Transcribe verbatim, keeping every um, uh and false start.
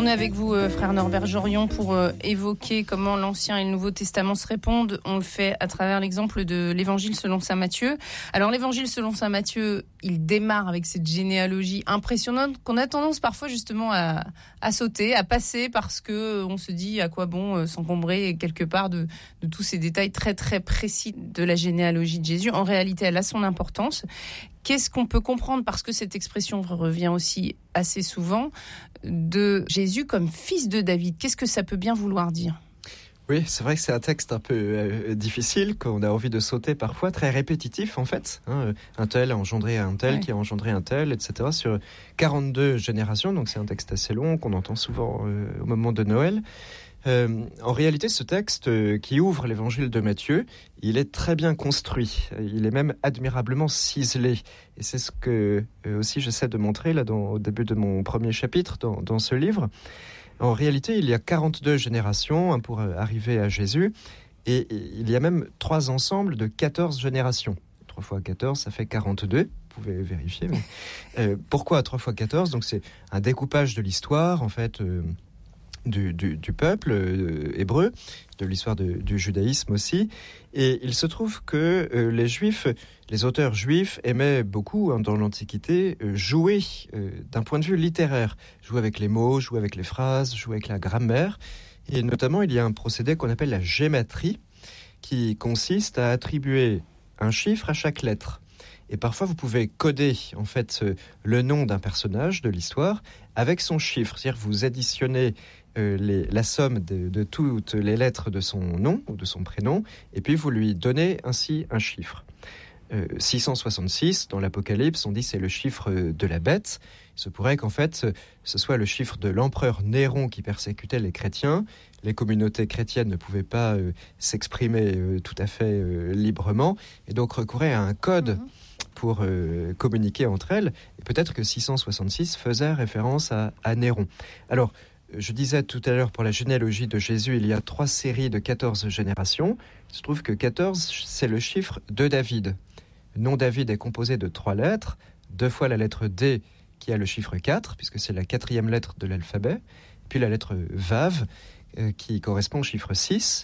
On est avec vous, euh, frère Norbert Jorion, pour euh, évoquer comment l'Ancien et le Nouveau Testament se répondent. On le fait à travers l'exemple de l'Évangile selon saint Matthieu. Alors l'Évangile selon saint Matthieu, il démarre avec cette généalogie impressionnante qu'on a tendance parfois justement à, à sauter, à passer, parce que on se dit à quoi bon euh, s'encombrer quelque part de, de tous ces détails très très précis de la généalogie de Jésus. En réalité, elle a son importance. Qu'est-ce qu'on peut comprendre, parce que cette expression revient aussi assez souvent, de Jésus comme fils de David? Qu'est-ce que ça peut bien vouloir dire? Oui, c'est vrai que c'est un texte un peu euh, difficile, qu'on a envie de sauter parfois, très répétitif en fait. Hein, un tel a engendré un tel, ouais. qui a engendré un tel, et cetera. Sur quarante-deux générations, donc c'est un texte assez long qu'on entend souvent euh, au moment de Noël. Euh, en réalité, ce texte euh, qui ouvre l'évangile de Matthieu, il est très bien construit. Il est même admirablement ciselé. Et c'est ce que euh, aussi j'essaie de montrer là, dans, au début de mon premier chapitre dans, dans ce livre. En réalité, il y a quarante-deux générations hein, pour euh, arriver à Jésus. Et, et il y a même trois ensembles de quatorze générations. trois fois quatorze, ça fait quarante-deux. Vous pouvez vérifier. Mais, euh, pourquoi trois fois quatorze? Donc c'est un découpage de l'histoire, en fait... Euh, Du, du, du peuple euh, hébreu, de l'histoire de, du judaïsme aussi. Et il se trouve que euh, les juifs, les auteurs juifs aimaient beaucoup hein, dans l'Antiquité euh, jouer euh, d'un point de vue littéraire, jouer avec les mots, jouer avec les phrases, jouer avec la grammaire. Et notamment, il y a un procédé qu'on appelle la gématrie, qui consiste à attribuer un chiffre à chaque lettre. Et parfois, vous pouvez coder en fait le nom d'un personnage de l'histoire avec son chiffre. C'est-à-dire vous additionnez euh, les, la somme de, de toutes les lettres de son nom ou de son prénom, et puis vous lui donnez ainsi un chiffre. Euh, six cent soixante-six, dans l'Apocalypse, on dit c'est le chiffre de la bête. Il se pourrait qu'en fait, ce soit le chiffre de l'empereur Néron qui persécutait les chrétiens. Les communautés chrétiennes ne pouvaient pas euh, s'exprimer euh, tout à fait euh, librement, et donc recouraient à un code mmh. pour euh, communiquer entre elles. Et peut-être que six cent soixante-six faisait référence à, à Néron. Alors, je disais tout à l'heure, pour la généalogie de Jésus, il y a trois séries de quatorze générations. Il se trouve que quatorze, c'est le chiffre de David. Le nom David est composé de trois lettres, deux fois la lettre D qui a le chiffre quatre, puisque c'est la quatrième lettre de l'alphabet, puis la lettre Vav, euh, qui correspond au chiffre six,